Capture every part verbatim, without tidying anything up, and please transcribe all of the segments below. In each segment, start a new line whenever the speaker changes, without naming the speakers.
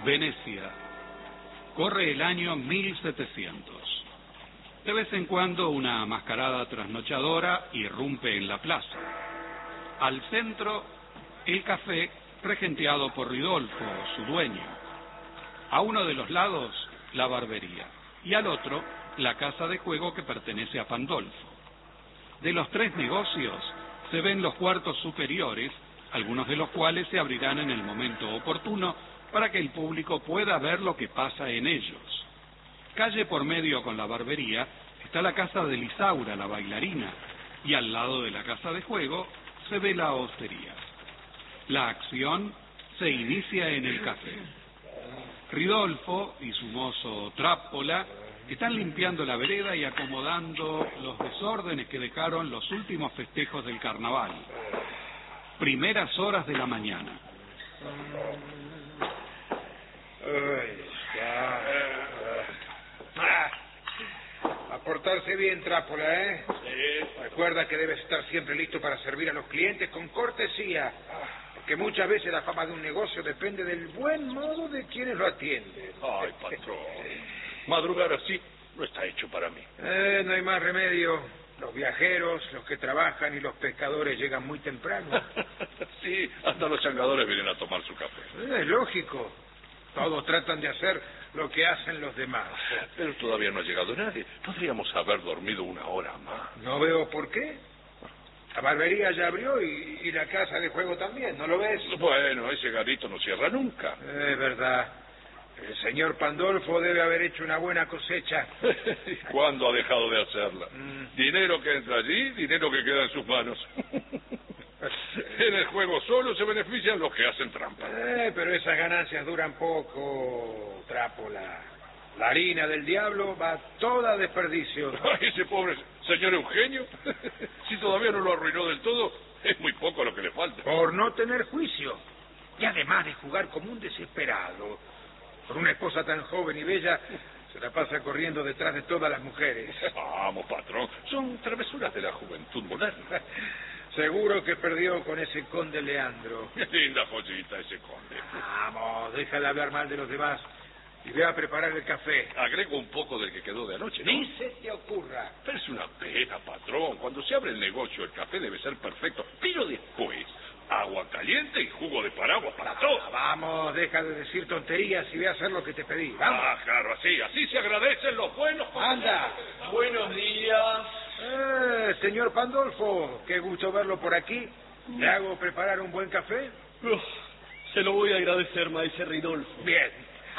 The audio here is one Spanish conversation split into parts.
Venecia. Corre el año mil setecientos. De vez en cuando una mascarada trasnochadora irrumpe en la plaza. Al centro, el café regenteado por Ridolfo, su dueño. A uno de los lados, la barbería. Y al otro, la casa de juego que pertenece a Pandolfo. De los tres negocios, se ven los cuartos superiores, algunos de los cuales se abrirán en el momento oportuno para que el público pueda ver lo que pasa en ellos. Calle por medio con la barbería está la casa de Lisaura, la bailarina, y al lado de la casa de juego se ve la hostería. La acción se inicia en el café. Ridolfo y su mozo Trápola están limpiando la vereda y acomodando los desórdenes que dejaron los últimos festejos del carnaval. Primeras horas de la mañana.
Ay, ya. Ah, a portarse bien, Trápola, ¿eh?
Sí.
Recuerda que debes estar siempre listo para servir a los clientes con cortesía, porque muchas veces la fama de un negocio depende del buen modo de quienes lo atienden.
Ay, patrón. Madrugar así no está hecho para mí.
Eh, no hay más remedio. Los viajeros, los que trabajan y los pescadores llegan muy temprano.
Sí, hasta los changadores vienen a tomar su café.
Eh, es lógico. Todos tratan de hacer lo que hacen los demás.
Pero todavía no ha llegado nadie. Podríamos haber dormido una hora más.
No veo por qué. La barbería ya abrió y, y la casa de juego también, ¿no lo ves?
Bueno, ese garito no cierra nunca.
Es verdad. El señor Pandolfo debe haber hecho una buena cosecha.
¿Y cuándo ha dejado de hacerla?
Mm.
Dinero que entra allí, dinero que queda en sus manos. En el juego solo se benefician los que hacen trampa.
Eh, pero esas ganancias duran poco, Trápola. La harina del diablo va toda a desperdicio.
Ay, ese pobre señor Eugenio, si todavía no lo arruinó del todo, es muy poco lo que le falta.
Por no tener juicio. Y además de jugar como un desesperado. Por una esposa tan joven y bella, se la pasa corriendo detrás de todas las mujeres.
Vamos, patrón, son travesuras de la juventud moderna.
Seguro que perdió con ese conde Leandro.
Qué linda joyita ese conde.
Vamos, deja de hablar mal de los demás y ve a preparar el café.
Agrego un poco del que quedó de anoche, ¿no?
Ni se te ocurra.
Pero es una pena, patrón. Cuando se abre el negocio, el café debe ser perfecto. Pero después, agua caliente y jugo de paraguas para todos.
Ah, vamos, deja de decir tonterías y ve a hacer lo que te pedí. Vamos.
Ah, claro, así, así se agradecen los buenos.
Anda.
Buenos días.
Eh, señor Pandolfo, qué gusto verlo por aquí. ¿Le hago preparar un buen café?
Uf, se lo voy a agradecer, maese Ridolfo.
Bien.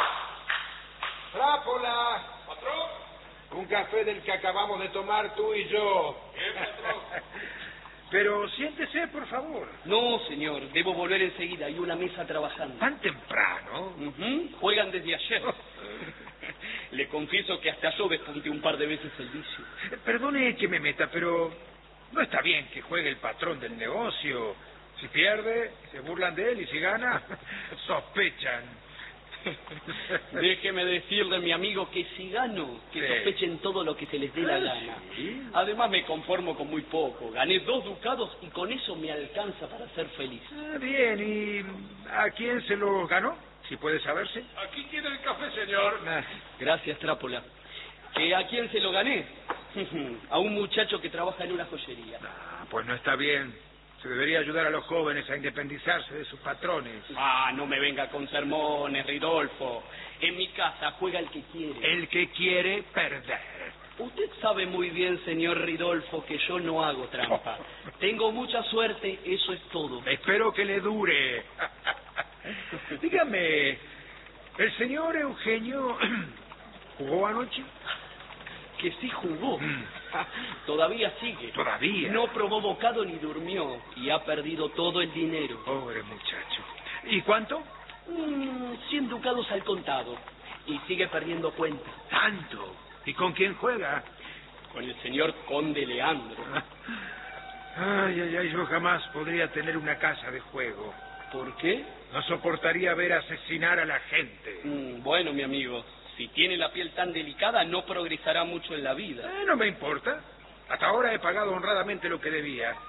Trápola.
¿Patrón?
Un café del que acabamos de tomar tú y yo.
Bien, patrón.
Pero siéntese, por favor.
No, señor, debo volver enseguida. Hay una mesa trabajando.
¿Tan temprano?
Ujú, juegan desde ayer. Le confieso que hasta yo despunté un par de veces el vicio.
Perdone que me meta, pero no está bien que juegue el patrón del negocio. Si pierde, se burlan de él, y si gana, sospechan.
Déjeme decirle, mi amigo, que si gano, que
Sí.
sospechen todo lo que se les dé la
Ah,
gana.
¿sí?
Además me conformo con muy poco. Gané dos ducados y con eso me alcanza para ser feliz.
Ah, bien, ¿y a quién se lo ganó? Si puede saberse.
Aquí tiene el café, señor.
Ah,
Gracias, Trápola. ¿Que a quién se lo gané? A un muchacho que trabaja en una joyería.
ah, pues no está bien. Se debería ayudar a los jóvenes a independizarse de sus patrones.
Ah, no me venga con sermones, Ridolfo. En mi casa juega el que quiere.
El que quiere perder.
Usted sabe muy bien, señor Ridolfo, que yo no hago trampa. Tengo mucha suerte, eso es todo.
Espero que le dure. Dígame, ¿el señor Eugenio jugó anoche?
Que sí jugó.
Mm.
Todavía sigue.
Todavía.
No probó bocado ni durmió y ha perdido todo el dinero.
Pobre muchacho. ¿Y cuánto?
Mm, cien ducados al contado. Y sigue perdiendo cuenta.
Tanto. ¿Y con quién juega?
Con el señor Conde Leandro.
Ay, ay, ay, yo jamás podría tener una casa de juego.
¿Por qué?
No soportaría ver asesinar a la gente.
Mm, bueno, mi amigo, si tiene la piel tan delicada, no progresará mucho en la vida.
Eh, no me importa. Hasta ahora he pagado honradamente lo que debía.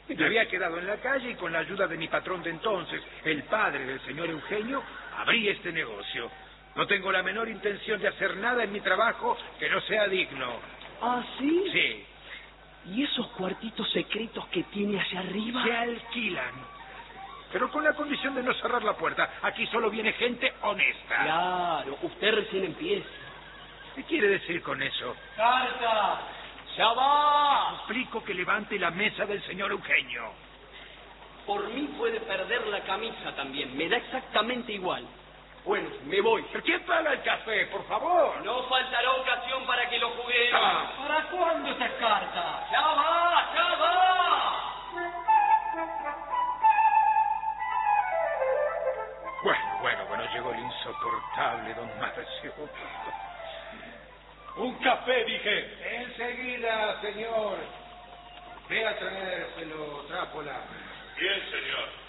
Me había quedado en la calle y con la ayuda de mi patrón de entonces, el padre del señor Eugenio, abrí este negocio. No tengo la menor intención de hacer nada en mi trabajo que no sea digno.
¿Ah, sí?
Sí.
¿Y esos cuartitos secretos que tiene allá arriba?
Se alquilan. Pero con la condición de no cerrar la puerta. Aquí solo viene gente honesta.
Claro, usted recién empieza.
¿Qué quiere decir con eso?
¡Carta! ¡Ya va!
Explico que levante la mesa del señor Eugenio.
Por mí puede perder la camisa también. Me da exactamente igual. Bueno, me voy.
¿Pero quién paga el café, por favor?
No faltará ocasión para que lo juguemos.
Ah.
¿Para cuándo esas cartas? ¡Ya va! ¡Ya va!
Bueno, bueno, bueno, llegó el insoportable don Marcio.
Un café, dije.
Enseguida, señor. Ve a traérselo, Trápola.
Bien, señor.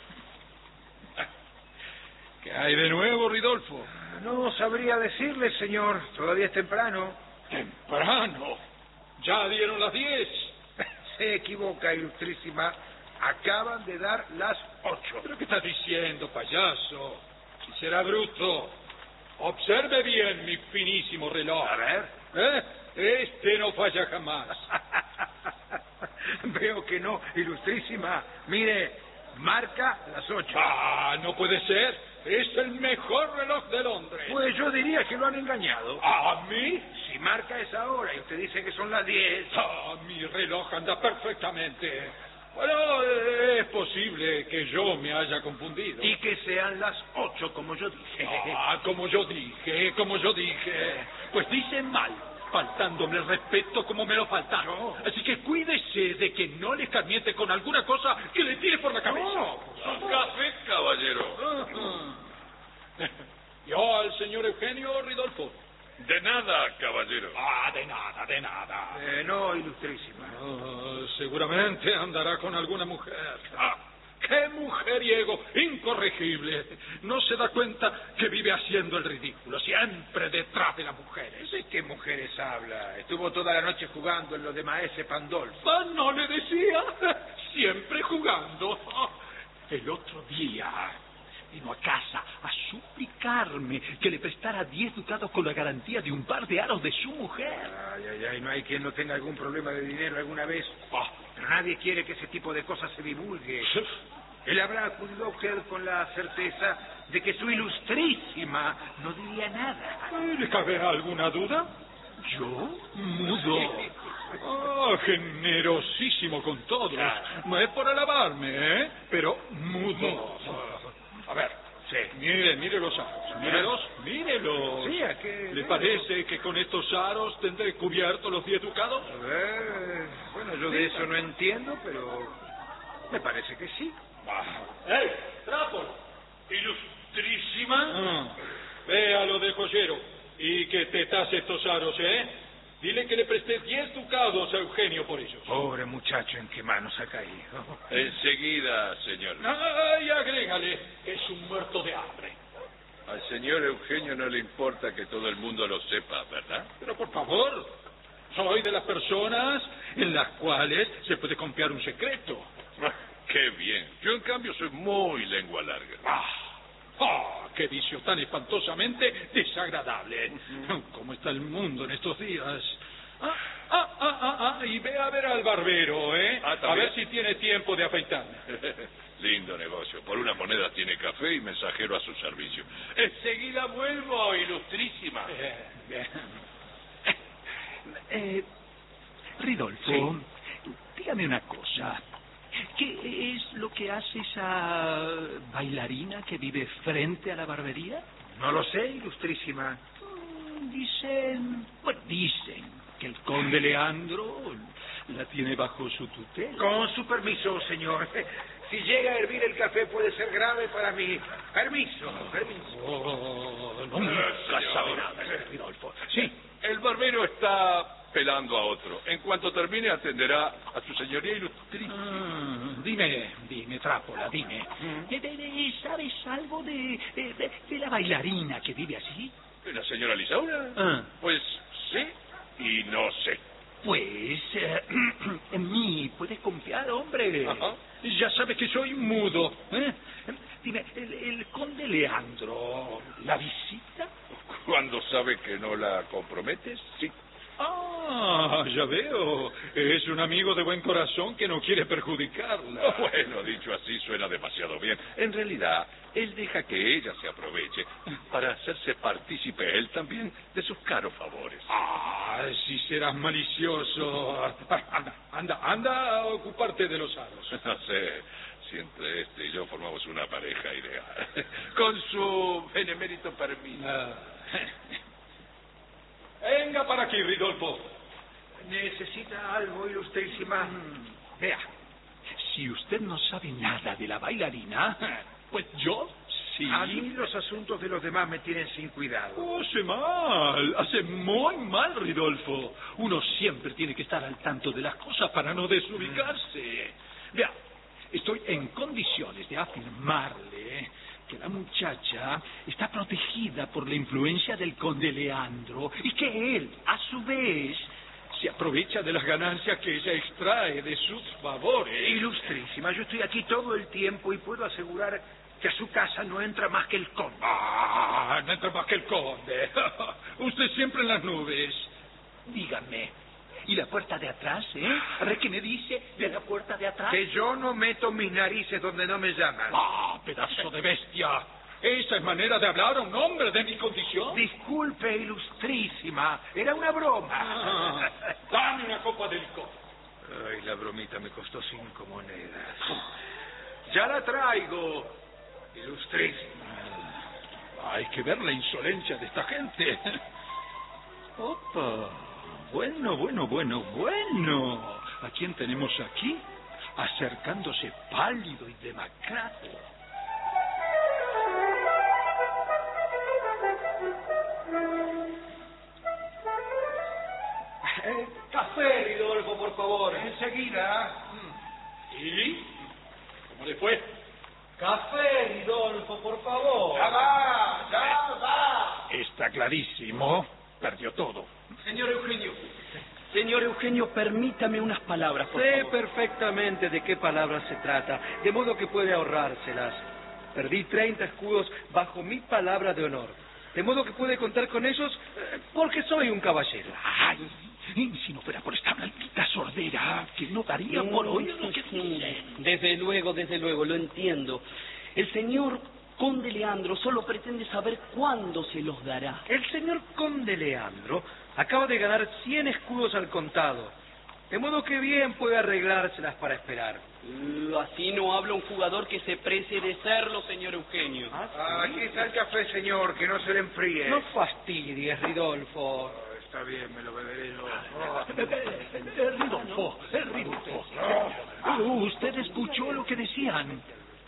¿Qué hay de nuevo, Ridolfo?
No sabría decirle, señor. Todavía es temprano.
Temprano. Ya dieron las diez.
Se equivoca, ilustrísima. Acaban de dar las ocho.
¿Pero qué estás diciendo, payaso? Si será bruto. Observe bien mi finísimo reloj.
A ver.
¿Eh? Este no falla jamás.
Veo que no, ilustrísima. Mire, marca las ocho.
Ah, no puede ser. Es el mejor reloj de Londres.
Pues yo diría que lo han engañado.
¿A mí?
Si marca esa hora y usted dice que son las diez.
Ah, mi reloj anda perfectamente. Bueno, es posible que yo me haya confundido.
Y que sean las ocho, como yo dije.
Ah, como yo dije, como yo dije. Pues dicen mal, faltándome el respeto como me lo faltaron.
No.
Así que cuídese de que no le escarmiente con alguna cosa que le tire por la cabeza.
No.
Un café, caballero.
Ajá. Yo al señor Eugenio Ridolfo.
De nada, caballero.
Ah, de nada, de nada.
Eh, no, ilustrísima.
Ah, seguramente andará con alguna mujer. Ah, ¡qué mujeriego! Incorregible. No se da cuenta que vive haciendo el ridículo, siempre detrás de las mujeres.
¿De qué mujeres habla? Estuvo toda la noche jugando en lo de Maese Pandolfo.
Ah, no le decía, siempre jugando. El otro día vino a casa a suplicarme que le prestara diez ducados con la garantía de un par de aros de su mujer.
Ay, ay, ay, no hay quien no tenga algún problema de dinero alguna vez.
Ah,
Pero nadie quiere que ese tipo de cosas se divulgue. Él habrá acudido a usted con la certeza de que su ilustrísima no diría nada.
¿Le cabe alguna duda? ¿Yo? Mudo. Ah, generosísimo con todos. No es por alabarme, ¿eh? Pero mudo. A ver,
Sí.
mire, mire los aros. Mírelos, mírelos.
Sí, ¿a qué?
¿Le parece que con estos aros tendré cubiertos los diez ducados?
A ver, bueno, yo de eso no entiendo, pero me parece que sí.
¡Ey, Trápolo!
Ilustrísima.
Ah, vea lo del joyero y que te tase estos aros, ¿eh? Dile que le presté diez ducados a Eugenio por ellos.
Pobre muchacho, ¿en qué manos ha caído?
Enseguida, señor.
Ay, agrégale, es un muerto de hambre.
Al señor Eugenio no le importa que todo el mundo lo sepa, ¿verdad?
Pero por favor, soy de las personas en las cuales se puede confiar un secreto.
Ah, qué bien. Yo, en cambio, soy muy lengua larga.
Ah, ah, qué vicio tan espantosamente desagradable. ¿Cómo está el mundo en estos días? Ah, ah, ah, ah, ah, y ve a ver al barbero, ¿eh?
Ah,
a
¿también?
ver si tiene tiempo de afeitarme.
Lindo negocio. Por una moneda tiene café y mensajero a su servicio. Enseguida vuelvo, ilustrísima.
Bien, bien.
Eh, Ridolfo, dígame una cosa. ¿Qué es lo que hace esa bailarina que vive frente a la barbería?
No lo sé, ilustrísima.
Mm, Dicen, bueno, dicen que el conde Leandro la tiene bajo su tutela.
Con su permiso, señor. Si llega a hervir el café puede ser grave para mí. Permiso, permiso.
Oh,
Ah,
nunca
señor.
sabe nada, Ridolfo. Sí,
El barbero está pelando a otro. En cuanto termine, atenderá a su señoría ilustrísima.
Ah, dime, dime, Trápola, dime. Eh, de- de- ¿Sabes algo de, de, de- de la bailarina que vive así?
¿La señora Lisaura?
Ah.
Pues sí y no sé.
Pues, eh, en mí puedes confiar familiar, hombre.
Ajá.
Ya sabe que soy mudo. ¿eh? Dime, el, el conde Leandro, ¿la visita?
Cuando sabe que no la comprometes, sí.
Ah, ya veo. Es un amigo de buen corazón que no quiere perjudicarla.
Bueno, dicho así suena demasiado bien. En realidad, él deja que ella se aproveche para hacerse partícipe él también de sus caros favores.
Ah, si serás malicioso. Anda, anda, anda a ocuparte de los aros.
No sé, siempre este y yo formamos una pareja ideal. Con su benemérito permiso.
Ah. Venga para aquí, Ridolfo.
¿Necesita algo, ilustrísima?
Vea, si usted no sabe nada de la bailarina, pues yo sí.
A mí los asuntos de los demás me tienen sin cuidado.
Hace mal, hace muy mal, Ridolfo. Uno siempre tiene que estar al tanto de las cosas para no desubicarse. Vea, estoy en condiciones de afirmarle que la muchacha está protegida por la influencia del conde Leandro y que él, a su vez, se aprovecha de las ganancias que ella extrae de sus favores.
Ilustrísima, yo estoy aquí todo el tiempo y puedo asegurar que a su casa no entra más que el conde.
Ah, no entra más que el conde. Usted siempre en las nubes. Dígame, ¿y la puerta de atrás, eh? A ver qué me dice de la puerta de atrás.
Que yo no meto mis narices donde no me llaman.
Ah, pedazo de bestia. ¿Esa es manera de hablar a un hombre de mi condición?
Disculpe, ilustrísima, era una broma.
Ah, dame una copa de licor.
Ay, la bromita me costó cinco monedas. Ya la traigo, ilustrísima.
Hay que ver la insolencia de esta gente. Opa. Bueno, bueno, bueno, bueno. ¿A quién tenemos aquí? Acercándose pálido y demacrado.
Eh,
Café, Ridolfo, por favor.
enseguida.
¿Y? ¿Cómo le fue?
Café, Ridolfo, por favor.
Ya va, ya va.
Está clarísimo. Perdió todo.
Señor Eugenio. Señor Eugenio, permítame unas palabras, por
Sé
favor.
perfectamente de qué palabras se trata, de modo que puede ahorrárselas. Perdí treinta escudos bajo mi palabra de honor, de modo que puede contar con ellos eh, porque soy un caballero.
Ay, si no fuera por esta maldita sordera, que no daría por oír lo que dice.
Desde luego, desde luego, lo entiendo. El señor conde Leandro solo pretende saber cuándo se los dará.
El señor conde Leandro acaba de ganar cien escudos al contado, de modo que bien puede arreglárselas para esperar.
Mm, Así no habla un jugador que se precie de serlo, señor Eugenio.
Ah, aquí está el café, señor, que no se le enfríe.
No fastidies, Ridolfo.
Oh, está bien, me lo beberé yo.
Eh, Ridolfo, eh, Ridolfo. Uh, ¿Usted escuchó lo que decían?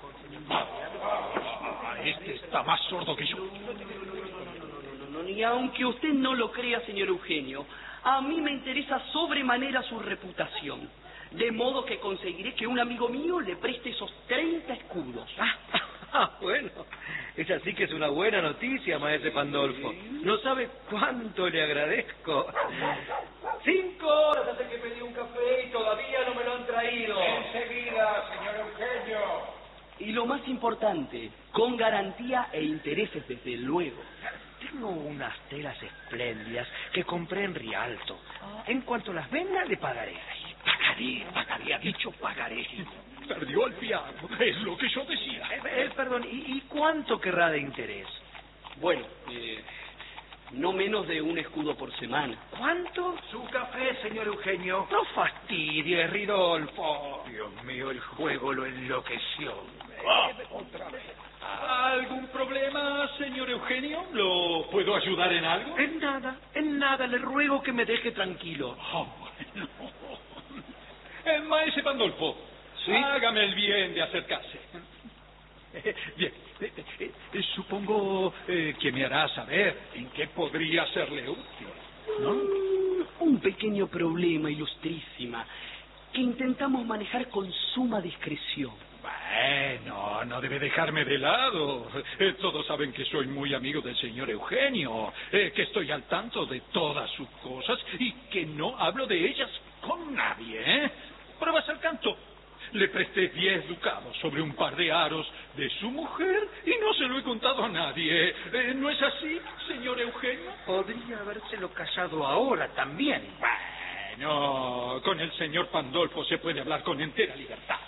Ah, este está más sordo que yo.
No, no, no, y aunque usted no lo crea, señor Eugenio, a mí me interesa sobremanera su reputación. De modo que conseguiré que un amigo mío le preste esos treinta escudos.
Ah, bueno, esa sí que es una buena noticia, maese Pandolfo. No sabe cuánto le agradezco. Cinco horas hace que pedí un café y todavía no me lo han traído.
Enseguida, señor Eugenio.
Y lo más importante, con garantía e intereses, desde luego.
Tengo unas telas espléndidas que compré en Rialto. En cuanto las venda, le pagaré.
Pagaré, pagaré, ha dicho pagaré. Perdió el piano, es lo que yo decía.
Eh, eh, perdón, ¿y, ¿y cuánto querrá de interés?
Bueno, eh, no menos de un escudo por semana.
¿Cuánto?
Su café, señor Eugenio.
No fastidies, Ridolfo.
Dios mío, el juego lo enloqueció.
Otra vez. ¿Algún problema, señor Eugenio? ¿Lo puedo ayudar en algo?
En nada, en nada, le ruego que me deje tranquilo.
Oh, bueno. Eh, maese Pandolfo,
¿Sí?
hágame el bien de acercarse. Eh, bien, eh, eh, eh, supongo eh, que me hará saber en qué podría serle útil, ¿no?
Un pequeño problema, ilustrísima, que intentamos manejar con suma discreción.
Bueno, no debe dejarme de lado. Eh, todos saben que soy muy amigo del señor Eugenio, eh, que estoy al tanto de todas sus cosas y que no hablo de ellas con nadie, ¿eh? Pruebas al canto. Le presté diez ducados sobre un par de aros de su mujer y no se lo he contado a nadie. Eh, ¿No es así, señor Eugenio?
Podría habérselo callado ahora también.
No, con el señor Pandolfo se puede hablar con entera libertad.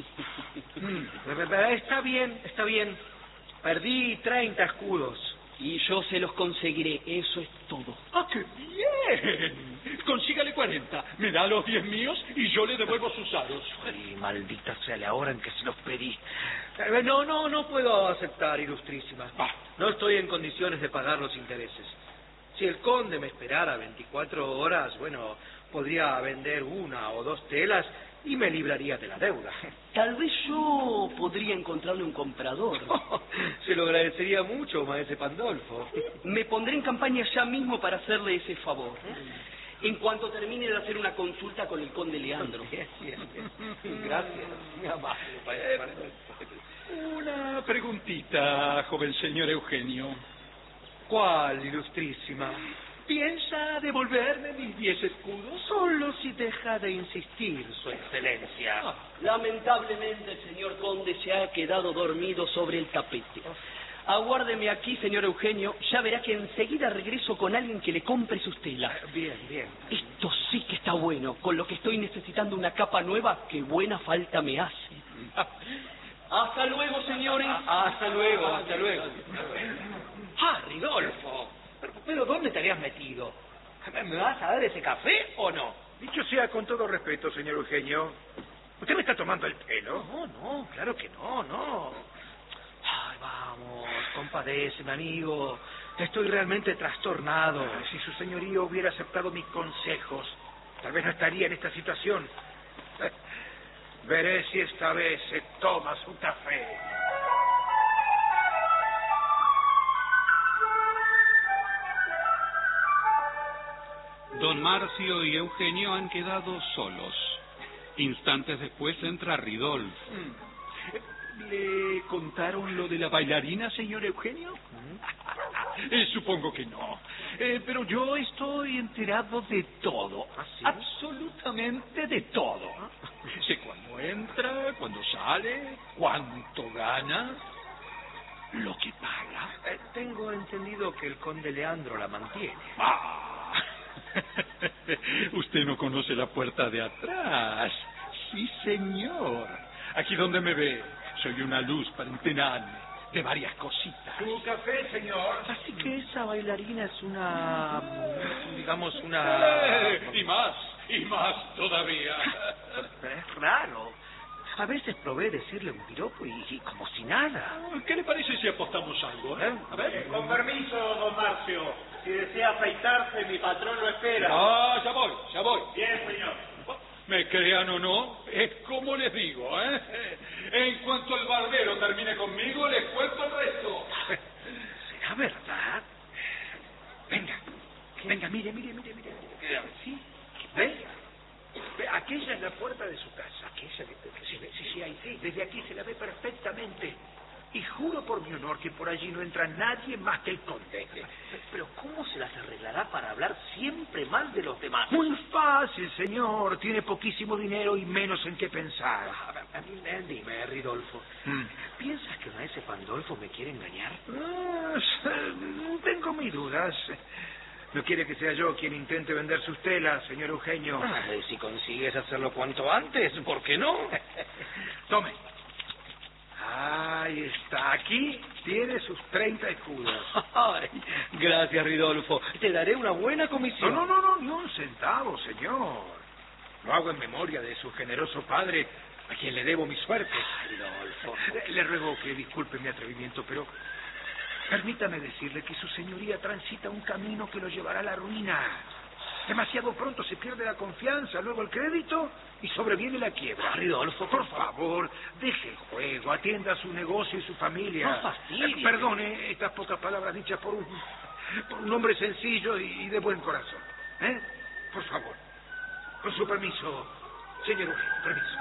Mm, Está bien, está bien. Perdí treinta escudos.
Y yo se los conseguiré, eso es todo.
¡Ah, qué bien! Consígale cuarenta, me da los diez míos y yo le devuelvo sus aros.
Ay, maldita sea la hora en que se los pedí.
Eh, No, no, no puedo aceptar, ilustrísima.
Ah.
No estoy en condiciones de pagar los intereses. Si el conde me esperara veinticuatro horas, bueno, podría vender una o dos telas y me libraría de la deuda.
Tal vez yo podría encontrarle un comprador.
Se lo agradecería mucho, maese Pandolfo.
Me pondré en campaña ya mismo para hacerle ese favor. En cuanto termine de hacer una consulta con el conde Leandro.
Bien, bien, bien. Gracias, muy amable, maese Pandolfo.
Una preguntita, joven señor Eugenio.
¿Cuál, ilustrísima?
¿Piensa devolverme mis diez escudos?
Solo si deja de insistir, su excelencia.
Ah, lamentablemente el señor conde se ha quedado dormido sobre el tapete. Aguárdeme aquí, señor Eugenio, ya verá que enseguida regreso con alguien que le compre sus telas.
Bien, bien.
Esto sí que está bueno, con lo que estoy necesitando una capa nueva, que buena falta me hace. Hasta luego, señores.
Hasta luego, hasta luego. Ah, Ridolfo. Pero, pero ¿dónde te habías metido? ¿Me vas a dar ese café o no?
Dicho sea con todo respeto, señor Eugenio, ¿usted me está tomando el pelo?
No, no, claro que no, no. Ay, vamos, compadéceme, amigo. Estoy realmente trastornado.
Ay, si su señoría hubiera aceptado mis consejos, tal vez no estaría en esta situación. Veré si esta vez se toma su café.
Don Marcio y Eugenio han quedado solos. Instantes después entra Ridolfo.
¿Le contaron lo de la bailarina, señor Eugenio? Eh, supongo que no. Eh, pero yo estoy enterado de todo.
¿Ah, sí?
Absolutamente de todo. Sé cuándo entra, cuándo sale, cuánto gana, lo que paga.
Eh, tengo entendido que el conde Leandro la mantiene.
Ah. Usted no conoce la puerta de atrás. Sí, señor. Aquí donde me ve, soy una luz para enterarme de varias cositas.
¿Su café, señor?
Así que esa bailarina es una, digamos, una...
Eh, y más, y más todavía.
Pero es raro. A veces probé decirle un piropo y, y como si nada.
¿Qué le parece si apostamos algo, eh? A ver.
Con permiso, don Marcio. Si desea afeitarse, mi patrón lo espera.
Ah, ya voy, ya voy.
Bien, señor.
Me crean o no, es como les digo, ¿eh? En cuanto el barbero termine conmigo, les cuento el resto.
¿Será verdad? Venga, venga, mire, mire, mire, mire. ¿Sí? ¿Ve? Ve, aquella es la puerta de su casa. Aquella, sí, sí, sí, ahí sí. Desde aquí se la ve perfectamente. Y juro por mi honor que por allí no entra nadie más que el conde.
Pero ¿cómo se las arreglará para hablar siempre mal de los demás?
Muy fácil, señor. Tiene poquísimo dinero y menos en qué pensar.
A ver, a mí, eh, dime, Ridolfo.
Mm.
¿Piensas que maese Pandolfo me quiere engañar?
Ah, tengo mis dudas. ¿No quiere que sea yo quien intente vender sus telas, señor Eugenio?
Ay, si consigues hacerlo cuanto antes, ¿por qué no?
Tome. Ahí está. Aquí tiene sus treinta escudos.
Ay, gracias, Ridolfo. Te daré una buena comisión.
No, no, no, no, ni un centavo, señor. Lo hago en memoria de su generoso padre, a quien le debo mi suerte.
Ridolfo.
Le ruego que disculpe mi atrevimiento, pero permítame decirle que su señoría transita un camino que lo llevará a la ruina. Demasiado pronto se pierde la confianza, luego el crédito y sobreviene la quiebra.
Ridolfo,
por favor, deje el juego, atienda su negocio y su familia.
No fastidie.
Eh, Perdone estas pocas palabras dichas por un, por un hombre sencillo y, y de buen corazón. ¿Eh? Por favor, con su permiso, señor Eugenio, permiso.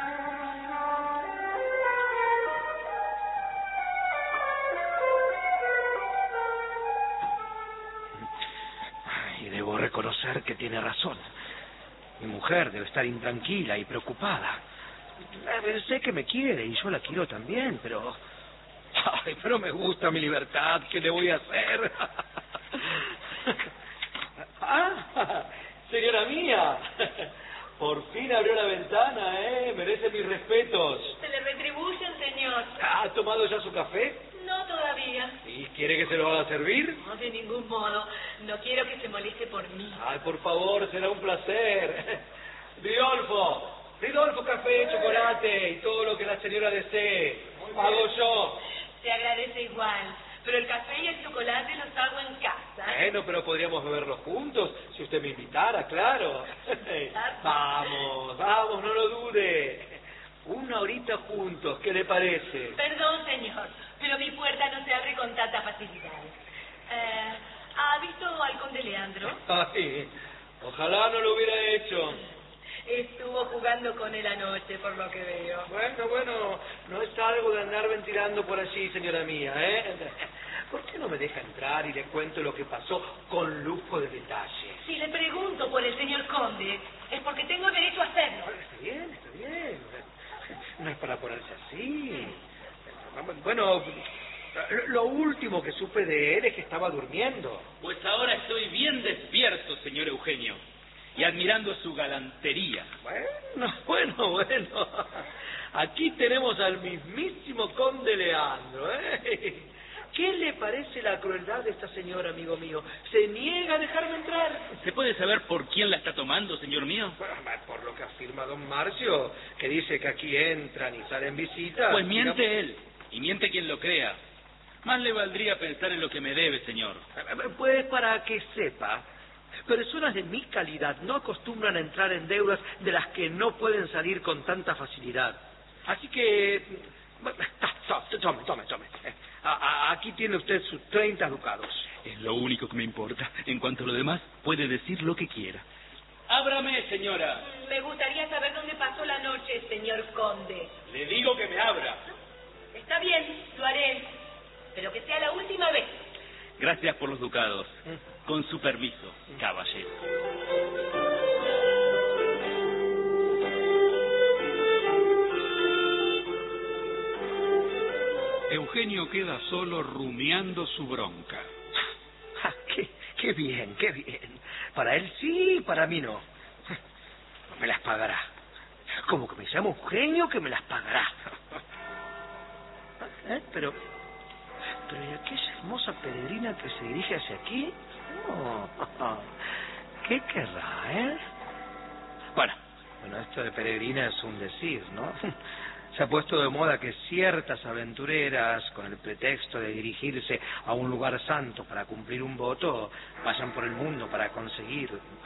Debo reconocer que tiene razón. Mi mujer debe estar intranquila y preocupada. Eh, Sé que me quiere y yo la quiero también, pero... Ay, pero me gusta mi libertad. ¿Qué le voy a hacer? Ah, señora mía. Por fin abrió la ventana, ¿eh? Merece mis respetos.
Se le retribuyen, señor.
¿Ha tomado ya su café?
No todavía.
¿Y quiere que se lo haga servir?
No, de ningún modo. No quiero que se moleste por mí.
Ay, por favor, será un placer. Ridolfo, Ridolfo, café, chocolate y todo lo que la señora desee. Pago yo.
Se agradece igual. Pero el café y el chocolate los hago en casa.
Bueno, pero podríamos beberlos juntos, si usted me invitara, claro. Vamos, vamos, no lo dude. Una horita juntos, ¿qué le parece?
Perdón, señor, pero mi puerta no se abre con tanta facilidad. Eh, ¿Ha visto al conde Leandro?
Ay, ojalá no lo hubiera hecho.
Estuvo jugando con él anoche, por lo que veo.
Bueno, bueno, no es algo de andar ventilando por allí, señora mía, ¿eh? ¿Por qué no me deja entrar y le cuento lo que pasó con lujo de detalle?
Si le pregunto por el señor conde, es porque tengo derecho a hacerlo.
Está bien, está bien. No es para ponerse así. Bueno, lo último que supe de él es que estaba durmiendo.
Pues ahora estoy bien despierto, señor Eugenio, y admirando su galantería.
Bueno, bueno, bueno. Aquí tenemos al mismísimo conde Leandro, ¿eh? ¿Qué le parece la crueldad de esta señora, amigo mío? ¿Se niega a dejarme entrar?
¿Se puede saber por quién la está tomando, señor mío?
Por lo que afirma don Marcio, que dice que aquí entran y salen visitas.
Pues miente él, y miente quien lo crea. Más le valdría pensar en lo que me debe, señor.
Pues para que sepa, personas de mi calidad no acostumbran a entrar en deudas de las que no pueden salir con tanta facilidad. Así que... Tome, tome, tome. A, a, aquí tiene usted sus treinta ducados.
Es lo único que me importa. En cuanto a lo demás, puede decir lo que quiera. Ábrame, señora.
Me gustaría saber dónde pasó la noche, señor conde.
Le digo que me abra.
Está bien, lo haré. Pero que sea la última vez.
Gracias por los ducados. Con su permiso, caballero.
Eugenio queda solo rumiando su bronca.
Ah, qué, qué bien, qué bien. Para él sí, para mí no. No me las pagará. Como que me llamo Eugenio, que me las pagará. ¿Eh? Pero, pero ¿y aquella hermosa peregrina que se dirige hacia aquí? Oh, ¿qué querrá, eh? Bueno, bueno, esto de peregrina es un decir, ¿no? Se ha puesto de moda que ciertas aventureras, con el pretexto de dirigirse a un lugar santo para cumplir un voto, vayan por el mundo para conseguir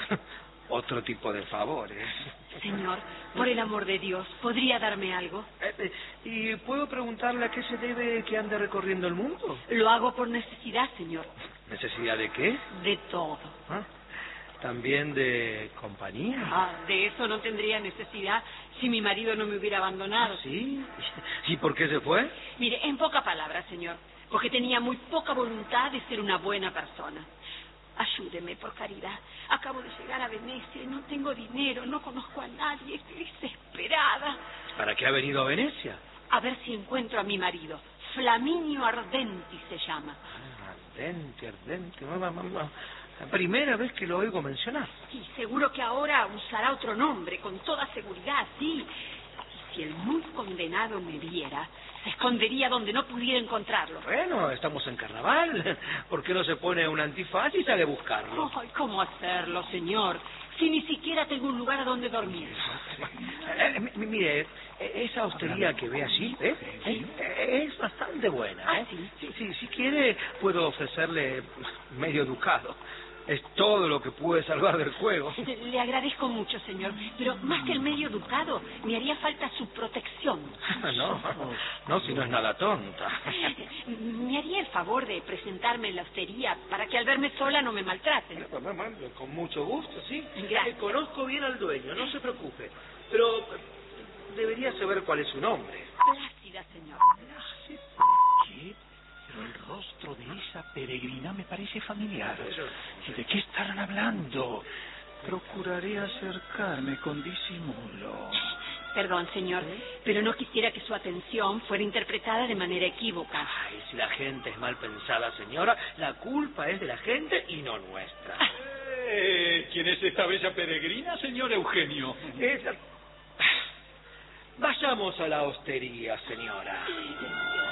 otro tipo de favores.
Señor, por el amor de Dios, ¿podría darme algo?
Eh, eh, ¿Y puedo preguntarle a qué se debe que ande recorriendo el mundo?
Lo hago por necesidad, señor.
¿Necesidad de qué?
De todo.
¿Ah? ¿También de compañía?
Ah, de eso no tendría necesidad si mi marido no me hubiera abandonado.
¿Sí? ¿Y por qué se fue?
Mire, en pocas palabras, señor, porque tenía muy poca voluntad de ser una buena persona. Ayúdeme, por caridad. Acabo de llegar a Venecia y no tengo dinero, no conozco a nadie, estoy desesperada.
¿Para qué ha venido a Venecia?
A ver si encuentro a mi marido. Flaminio Ardenti se llama.
Ah, Ardenti, Ardenti, mamá, mamá. La primera vez que lo oigo mencionar.
Sí, seguro que ahora usará otro nombre, con toda seguridad, sí. Y si el muy condenado me viera, se escondería donde no pudiera encontrarlo.
Bueno, estamos en carnaval. ¿Por qué no se pone un antifaz y sale a buscarlo?
Ay, ¿cómo hacerlo, señor? Si ni siquiera tengo un lugar a donde dormir.
Eh, eh, mire, esa hostería que ve allí, ¿eh? ¿eh? Es bastante buena, ¿eh?
¿Ah, sí?
Sí, sí, si quiere, puedo ofrecerle medio ducado. Es todo lo que pude salvar del juego.
Le agradezco mucho, señor, pero más que el medio ducado, me haría falta su protección.
No, no, si no es nada tonta.
¿Me haría el favor de presentarme en la hostería para que al verme sola no me maltraten?
Con mucho gusto, sí.
Gracias.
Conozco bien al dueño, no se preocupe. Pero debería saber cuál es su nombre.
Plácida, señor.
¿Qué? Pero el rostro de esa peregrina me parece familiar. ¿Y de qué estarán hablando? Procuraré acercarme con disimulo.
Perdón, señor, pero no quisiera que su atención fuera interpretada de manera equívoca.
Ay, si la gente es mal pensada, señora, la culpa es de la gente y no nuestra.
Eh, ¿Quién es esta bella peregrina, señor Eugenio?
Es la- Vayamos a la hostería, señora.